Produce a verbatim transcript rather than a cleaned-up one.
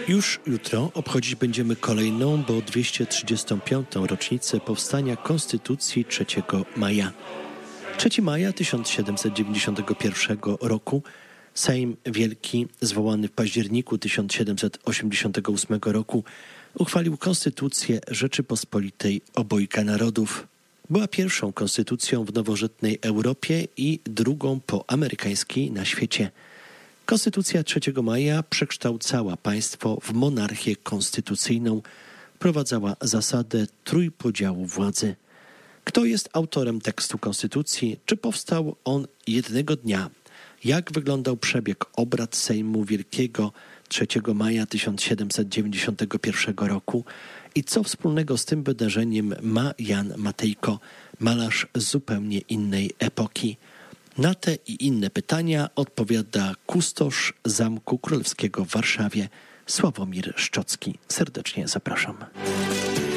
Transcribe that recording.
Już jutro obchodzić będziemy kolejną, bo dwieście trzydziestą piątą rocznicę powstania Konstytucji trzeciego maja. trzeciego maja tysiąc siedemset dziewięćdziesiątego pierwszego roku Sejm Wielki, zwołany w październiku tysiąc siedemset osiemdziesiątego ósmego roku, uchwalił Konstytucję Rzeczypospolitej Obojga Narodów. Była pierwszą konstytucją w nowożytnej Europie i drugą po amerykańskiej na świecie. Konstytucja trzeciego maja przekształcała państwo w monarchię konstytucyjną, wprowadzała zasadę trójpodziału władzy. Kto jest autorem tekstu konstytucji? Czy powstał on jednego dnia? Jak wyglądał przebieg obrad Sejmu Wielkiego trzeciego maja tysiąc siedemset dziewięćdziesiątego pierwszego roku? I co wspólnego z tym wydarzeniem ma Jan Matejko, malarz zupełnie innej epoki? Na te i inne pytania odpowiada kustosz Zamku Królewskiego w Warszawie, Sławomir Szczocki. Serdecznie zapraszam.